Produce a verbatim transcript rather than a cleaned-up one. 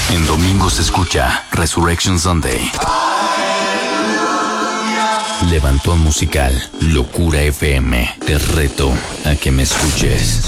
En domingo se escucha Resurrection Sunday. Levantón musical, Locura F M. Te reto a que me escuches.